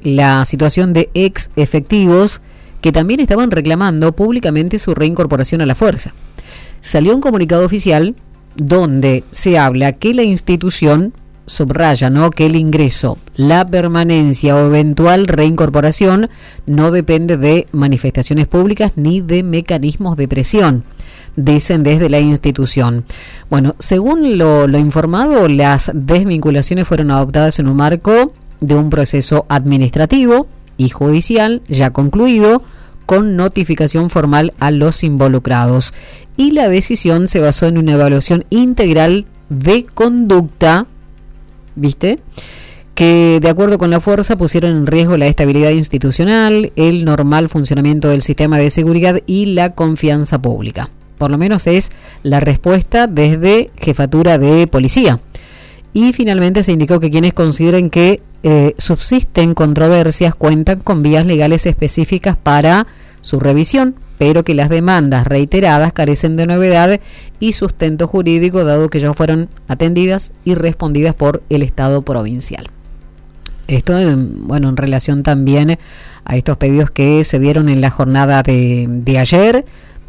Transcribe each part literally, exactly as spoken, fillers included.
la situación de ex efectivos que también estaban reclamando públicamente su reincorporación a la fuerza. Salió un comunicado oficial donde se habla que la institución subraya, ¿no?, que el ingreso, la permanencia o eventual reincorporación no depende de manifestaciones públicas ni de mecanismos de presión, dicen desde la institución. Bueno, según lo, lo informado, las desvinculaciones fueron adoptadas en un marco de un proceso administrativo y judicial ya concluido, con notificación formal a los involucrados. Y la decisión se basó en una evaluación integral de conducta, ¿viste?, que de acuerdo con la fuerza pusieron en riesgo la estabilidad institucional, el normal funcionamiento del sistema de seguridad y la confianza pública. Por lo menos es la respuesta desde Jefatura de Policía. Y finalmente se indicó que quienes consideren que eh, subsisten controversias cuentan con vías legales específicas para su revisión, pero que las demandas reiteradas carecen de novedad y sustento jurídico, dado que ya fueron atendidas y respondidas por el Estado provincial. Esto, en, bueno, en relación también a estos pedidos que se dieron en la jornada de, de ayer,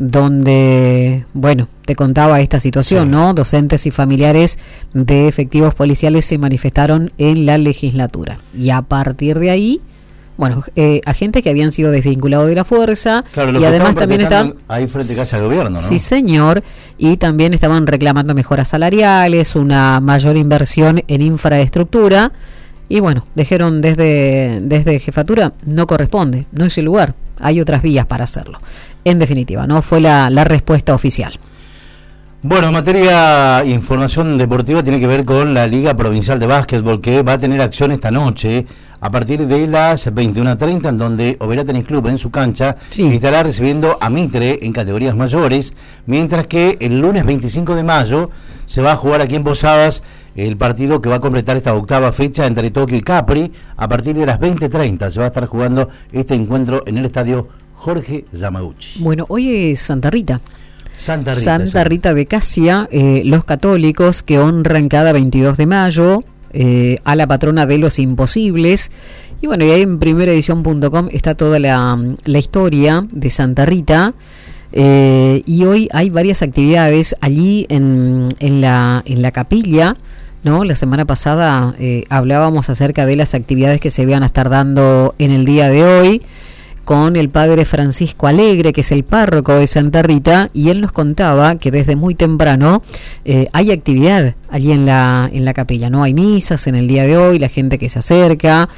donde, bueno, te contaba esta situación, sí, ¿no? Docentes y familiares de efectivos policiales se manifestaron en la legislatura. Y a partir de ahí, bueno, eh, agentes que habían sido desvinculados de la fuerza, claro, y además también estaban ahí frente a casa de gobierno, ¿no? Sí, señor, y también estaban reclamando mejoras salariales, una mayor inversión en infraestructura, y bueno, dijeron desde, desde Jefatura, no corresponde, no es el lugar, hay otras vías para hacerlo. En definitiva, ¿no? Fue la, la respuesta oficial. Bueno, en materia información deportiva tiene que ver con la Liga Provincial de Básquetbol, que va a tener acción esta noche a partir de las veintiuna treinta, en donde Oberá Tenis Club en su cancha sí. estará recibiendo a Mitre en categorías mayores, mientras que el lunes veinticinco de mayo se va a jugar aquí en Posadas el partido que va a completar esta octava fecha entre Tokio y Capri. A partir de las veinte treinta se va a estar jugando este encuentro en el estadio Jorge Yamaguchi. Bueno, hoy es Santa Rita. Santa Rita, Santa Rita de Casia, eh, los católicos que honran cada veintidós de mayo eh, a la patrona de los imposibles. Y bueno, y ahí en primera edición punto com está toda la, la historia de Santa Rita. Eh, y hoy hay varias actividades allí en, en, la, en la capilla, ¿no? La semana pasada eh, hablábamos acerca de las actividades que se iban a estar dando en el día de hoy, con el padre Francisco Alegre, que es el párroco de Santa Rita, y él nos contaba que desde muy temprano eh, hay actividad allí en la en la capilla, ¿no? Hay misas en el día de hoy, la gente que se acerca,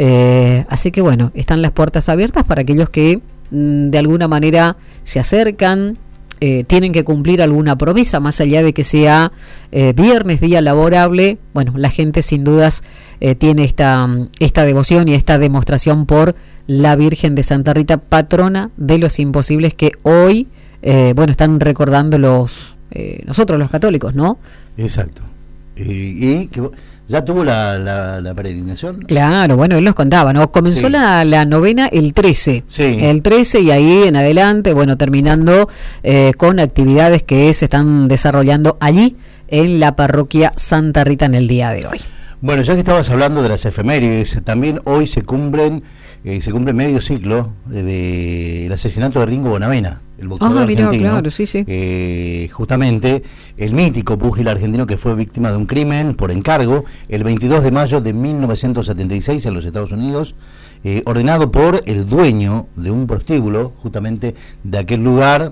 eh, así que bueno, están las puertas abiertas para aquellos que mm, de alguna manera se acercan, eh, tienen que cumplir alguna promesa, más allá de que sea eh, viernes, día laborable. Bueno, la gente sin dudas eh, tiene esta, esta devoción y esta demostración por la Virgen de Santa Rita, patrona de los imposibles, que hoy, eh, bueno, están recordando los eh, nosotros los católicos, ¿no? Exacto. Eh, y que ya tuvo la, la, la peregrinación. Claro, bueno, él nos contaba, ¿no? Comenzó sí. la, la novena el trece. Sí. El trece y ahí en adelante, bueno, terminando eh, con actividades que se están desarrollando allí en la parroquia Santa Rita en el día de hoy. Bueno, ya que estabas hablando de las efemérides, también hoy se cumplen Eh, se cumple medio ciclo del de, de asesinato de Ringo Bonavena, el boxeador ah, mirá, argentino. Claro, sí, sí. Eh, justamente el mítico púgil argentino que fue víctima de un crimen por encargo el veintidós de mayo de mil novecientos setenta y seis en los Estados Unidos, eh, ordenado por el dueño de un prostíbulo justamente de aquel lugar,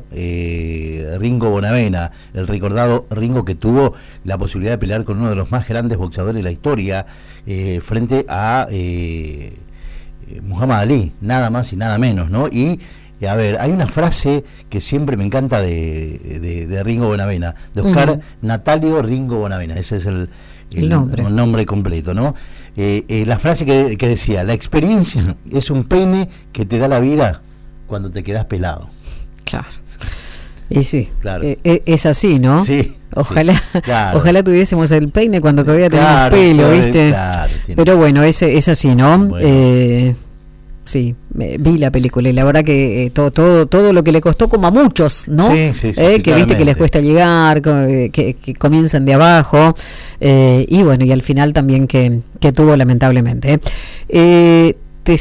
eh, Ringo Bonavena, el recordado Ringo que tuvo la posibilidad de pelear con uno de los más grandes boxeadores de la historia, eh, frente a Eh, Muhammad Ali, nada más y nada menos, ¿no? Y, y a ver, hay una frase que siempre me encanta de, de, de Ringo Bonavena, de Oscar uh-huh. Natalio Ringo Bonavena, ese es el, el, el, nombre. el nombre completo, ¿no? Eh, eh, la frase que, que decía, la experiencia es un peine que te da la vida cuando te quedas pelado. Claro. Y sí, claro. eh, eh, es así, ¿no? Sí. Ojalá, sí, claro. ojalá tuviésemos el peine cuando todavía claro, teníamos pelo, claro, ¿viste? Claro, pero bueno, es, es así, ¿no? Bueno. Eh, sí, eh, vi la película y la verdad que eh, todo, todo, todo lo que le costó, como a muchos, ¿no? Sí, sí, sí, eh, sí, que viste que les cuesta llegar, que, que, que comienzan de abajo, eh, y bueno, y al final también que, que tuvo lamentablemente. Eh,